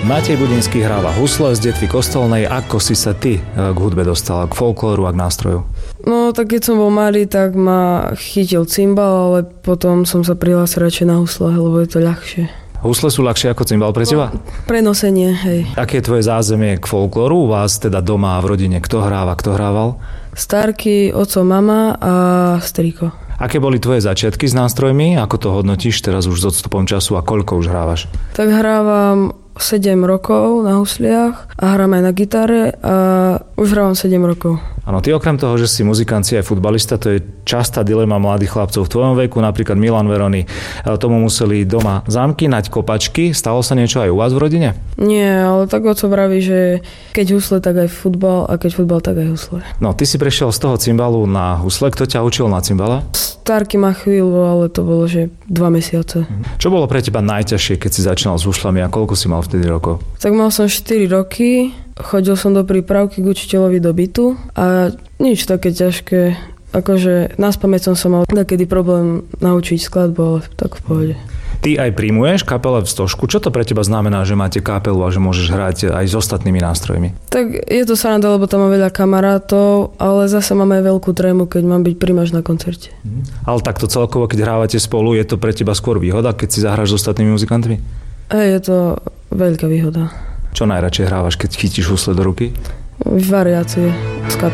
Matej Budinský hráva husle z detvy kostolnej. Ako si sa ty k hudbe dostala, k folklóru a k nástroju? No, tak keď som bol malý, tak ma chytil cymbal, ale potom som sa prihlásil radšej na husle, lebo je to ľahšie. Husle sú ľahšie ako cymbal pre teba? Prenosenie, hej. Aké je tvoje zázemie k folklóru? U vás teda doma a v rodine kto hráva, kto hrával? Starky, oco, mama a striko. Aké boli tvoje začiatky s nástrojmi? Ako to hodnotíš teraz už s odstupom času a koľko už hrávaš? Tak hrávam 7 rokov na husliach a hrávam aj na gitare a už hrávam 7 rokov. Áno, ty okrem toho, že si muzikant, si aj futbalista, to je častá dilema mladých chlapcov v tvojom veku, napríklad Milan Verony. Tomu museli doma zamkynať kopačky. Stalo sa niečo aj u vás v rodine? Nie, ale tak oco vraví, že keď husle, tak aj futbal a keď futbal, tak aj husle. No, ty si prešiel z toho cymbalu na husle. Kto ťa učil na cymbale? Starky má chvíľu, ale to bolo, že 2 mesiace. Čo bolo pre teba najťažšie, keď si začínal s huslami a koľko si mal vtedy rokov? Tak mal som 4 roky, chodil som do prípravky k učiteľovi do bytu a nič také ťažké. Akože naspamäť som sa mal takedy problém naučiť skladbu, ale tak v pohode. Ty aj príjmuješ kapele v Stožku. Čo to pre teba znamená, že máte kapelu a že môžeš hrať aj s ostatnými nástrojmi? Tak je to sranda, lebo tam mám veľa kamarátov, ale zase mám aj veľkú trému, keď mám byť primáš na koncerte. Ale takto celkovo, keď hrávate spolu, je to pre teba skôr výhoda, keď si zahráš s ostatnými muzikantmi? Je to veľká výhoda. Čo najradšej hrávaš, keď chytíš husle do ruky? Variácie, ska